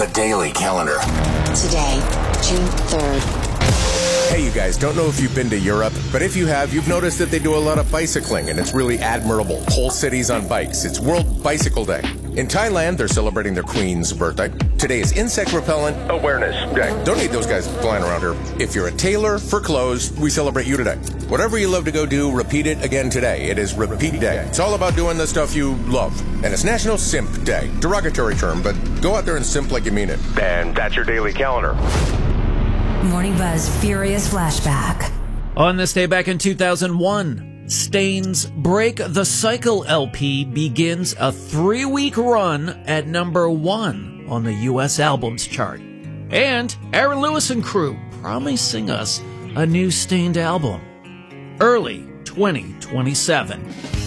The Daily Calendar. Today, June 3rd. Hey, you guys, don't know if you've been to Europe, but if you have, you've noticed that they do a lot of bicycling, and it's really admirable. Whole cities on bikes. It's World Bicycle Day. In Thailand, they're celebrating their queen's birthday. Today is Insect Repellent Awareness Day. Don't need those guys flying around here. If you're a tailor for clothes, we celebrate you today. Whatever you love to go do, repeat it again today. It is Repeat Day. It's all about doing the stuff you love. And it's National Simp Day. Derogatory term, but go out there and simp like you mean it. And that's your Daily Calendar. Morning Buzz Furious Flashback. On this day back in 2001, Stain's Break the Cycle LP begins a 3-week run at number 1 on the U.S. albums chart. And Aaron Lewis and crew promising us a new Stained album. Early 2027.